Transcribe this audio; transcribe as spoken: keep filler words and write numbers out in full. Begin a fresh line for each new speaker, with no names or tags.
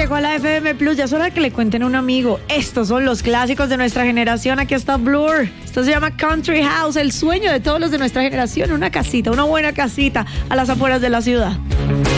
llegó a la F M Plus, ya es hora de que le cuenten a un amigo. Estos son los clásicos de nuestra generación. Aquí está Blur. Esto se llama Country House, el sueño de todos los de nuestra generación. Una casita, una buena casita a las afueras de la ciudad.